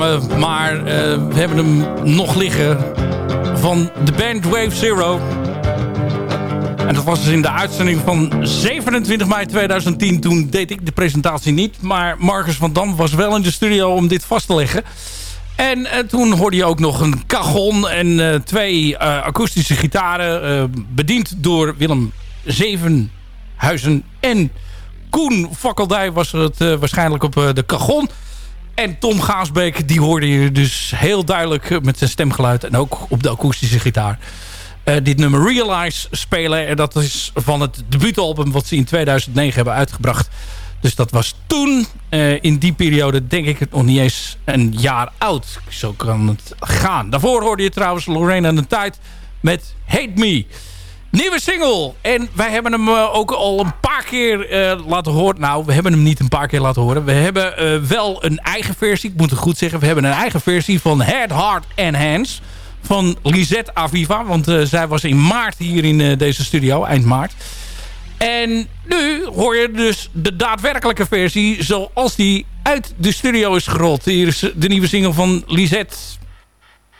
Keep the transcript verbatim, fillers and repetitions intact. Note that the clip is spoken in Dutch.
Uh, maar uh, we hebben hem nog liggen van de band Wave Zero. En dat was dus in de uitzending van zevenentwintig mei tweeduizend tien. Toen deed ik de presentatie niet. Maar Marcus van Dam was wel in de studio om dit vast te leggen. En uh, toen hoorde je ook nog een cajon en uh, twee uh, akoestische gitaren. Uh, bediend door Willem Zevenhuizen en Koen Fakkeldij was het uh, waarschijnlijk op uh, de cajon. En Tom Gaasbeek, die hoorde je dus heel duidelijk met zijn stemgeluid. En ook op de akoestische gitaar. Uh, dit nummer Realize spelen. En dat is van het debuutalbum wat ze in tweeduizend negen hebben uitgebracht. Dus dat was toen. Uh, in die periode denk ik het nog niet eens een jaar oud. Zo kan het gaan. Daarvoor hoorde je trouwens Lorraine and the Tide met Hate Me. Nieuwe single. En wij hebben hem uh, ook al een paar keer uh, laten horen. Nou, we hebben hem niet een paar keer laten horen. We hebben uh, wel een eigen versie. Ik moet het goed zeggen. We hebben een eigen versie van Head, Heart and Hands. Van Lisette Aviva. Want uh, zij was in maart hier in uh, deze studio. Eind maart. En nu hoor je dus de daadwerkelijke versie zoals die uit de studio is gerold. Hier is de nieuwe single van Lisette